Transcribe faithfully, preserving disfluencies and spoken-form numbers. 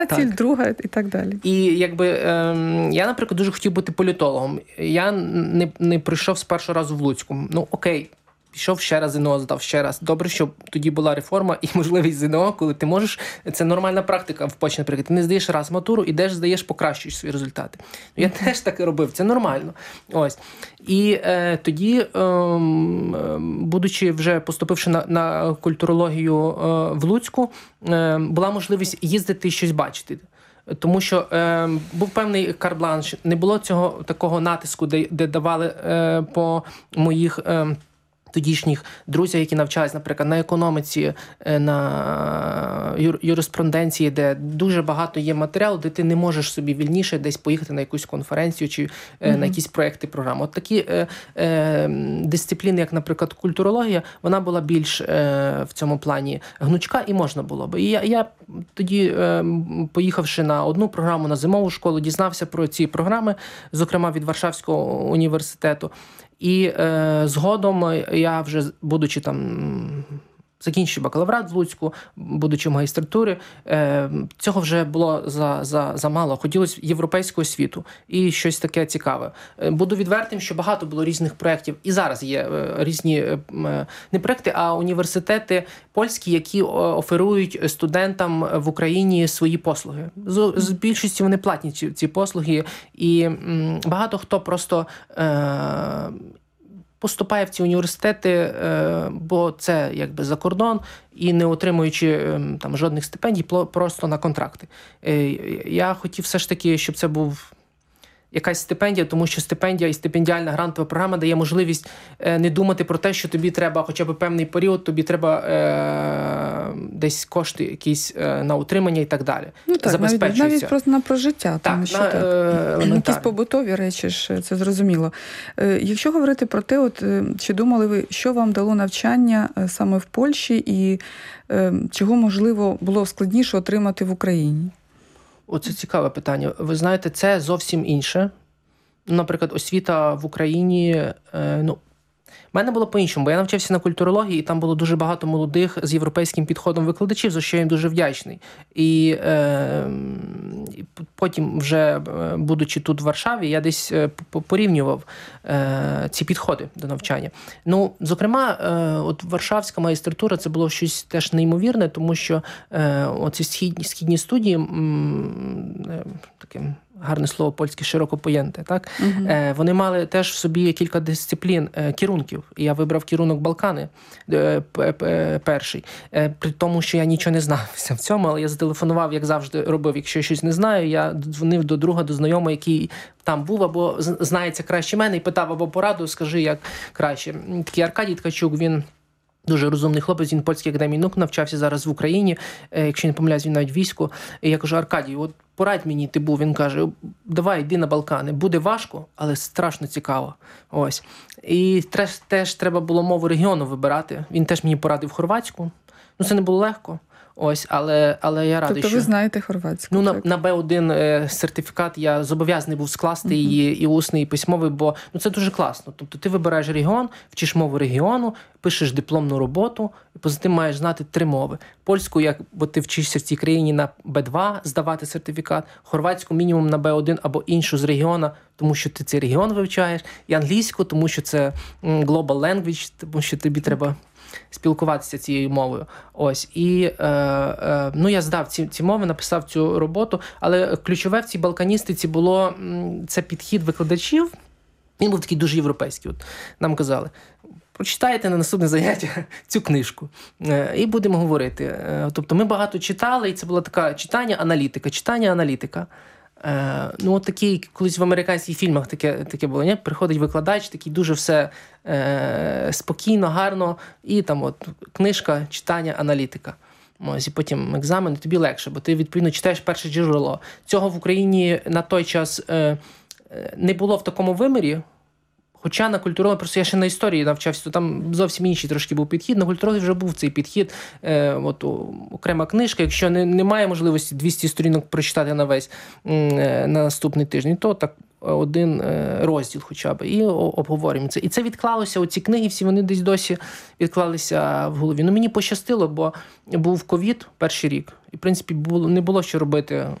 ціль, друга і так далі. І якби е, я, наприклад, дуже хотів бути політологом. Я не, не прийшов з першого разу в Луцьку. Ну, окей. Пішов ще раз ЗНО, здав ще раз. Добре, що тоді була реформа і можливість ЗНО, коли ти можеш, це нормальна практика в почні, наприклад. Ти не здаєш раз матуру, ідеш, здаєш, покращуєш свої результати. Я mm-hmm. теж так і робив, це нормально. Ось. І е, тоді, е, будучи вже поступивши на, на культурологію е, в Луцьку, е, була можливість їздити і щось бачити. Тому що е, був певний карт-бланш, не було цього такого натиску, де, де давали е, по моїх е, тодішніх друзів, які навчались, наприклад, на економіці, на юриспруденції, де дуже багато є матеріалу, де ти не можеш собі вільніше десь поїхати на якусь конференцію чи mm-hmm. на якісь проекти, програми. От такі е, е, дисципліни, як, наприклад, культурологія, вона була більш е, в цьому плані гнучка, і можна було б. І я, я тоді, е, поїхавши на одну програму, на зимову школу, дізнався про ці програми, зокрема від Варшавського університету. І е, згодом я вже, будучи там, закінчив бакалаврат в Луцьку, будучи в магістратурі, е, цього вже було за, за, за мало. Хотілося європейського світу і щось таке цікаве. Буду відвертим, що багато було різних проєктів. І зараз є е, різні, е, не проєкти, а університети польські, які оферують студентам в Україні свої послуги. З, з більшості вони платні ці, ці послуги. І м, багато хто просто Е, поступає в ці університети, бо це якби за кордон, і не отримуючи там жодних стипендій, просто на контракти. Я хотів все ж таки, щоб це був якась стипендія, тому що стипендія і стипендіальна грантова програма дає можливість не думати про те, що тобі треба хоча б певний період, тобі треба е, десь кошти якісь е, на утримання і так далі. Ну так, навіть, навіть просто на прожиття. Так, тому що на, так. Е, якісь побутові речі, ж, це зрозуміло. Е, якщо говорити про те, от, чи думали ви, що вам дало навчання саме в Польщі і е, чого, можливо, було складніше отримати в Україні? Оце цікаве питання. Ви знаєте, це зовсім інше. Наприклад, освіта в Україні, ну, в мене було по-іншому, бо я навчався на культурології, і там було дуже багато молодих з європейським підходом викладачів, за що я їм дуже вдячний. І е, потім вже, будучи тут в Варшаві, я десь порівнював е, ці підходи до навчання. Ну, зокрема, е, от Варшавська магістратура – це було щось теж неймовірне, тому що е, оці східні, східні студії, м, е, таким гарне слово польське, широко поєнте, так? Uh-huh. Е, вони мали теж в собі кілька дисциплін, е, керунків. І я вибрав керунок Балкани е, е, перший. Е, при тому, що я нічого не знався в цьому, але я зателефонував, як завжди робив. Якщо я щось не знаю, я дзвонив до друга, до знайомого, який там був, або знається краще мене, і питав або пораду, скажи, як краще. Такий Аркадій Ткачук, він дуже розумний хлопець, він в Польській академії наук навчався зараз в Україні, якщо не помиляюсь, він навіть в війську. І я кажу: Аркадій, от порадь мені, ти був. Він каже: давай, йди на Балкани. Буде важко, але страшно цікаво. Ось. І теж, теж треба було мову регіону вибирати. Він теж мені порадив хорватську. Ну, це не було легко. Ось, але, але я радий, тобто що... ви знаєте хорватську? Ну, на, на Б один е, сертифікат я зобов'язаний був скласти uh-huh. її і усний, і письмовий, бо ну, це дуже класно. Тобто ти вибираєш регіон, вчиш мову регіону, пишеш дипломну роботу, і поза тим маєш знати три мови. Польську, як, бо ти вчишся в цій країні на Б два здавати сертифікат, хорватську мінімум на Б один або іншу з регіону, тому що ти цей регіон вивчаєш, і англійську, тому що це global language, тому що тобі треба спілкуватися цією мовою. Ось. І е, е, ну, я здав ці, ці мови, написав цю роботу, але ключове в цій балканістиці було це підхід викладачів. Він був такий дуже європейський. От нам казали: прочитайте на наступне заняття цю книжку. Е, і будемо говорити. Е, тобто ми багато читали, і це була така читання-аналітика, читання-аналітика. Е, ну, от такий, колись в американських фільмах таке, таке було, ні? Приходить викладач, такий дуже все е, спокійно, гарно, і там от книжка, читання, аналітика. Ось, і потім екзамен, і тобі легше, бо ти, відповідно, читаєш перше джерело. Цього в Україні на той час е, не було в такому вимірі. Хоча на культурології, просто я ще на історії навчався, то там зовсім інший трошки був підхід. На культурології вже був цей підхід, е, от, окрема книжка. Якщо не, немає можливості двісті сторінок прочитати на весь е, на наступний тиждень, то так один розділ хоча б, і обговорюємо це. І це відклалося, оці книги всі, вони десь досі відклалися в голові. Ну, мені пощастило, бо був ковід перший рік, і, в принципі, було, не було що робити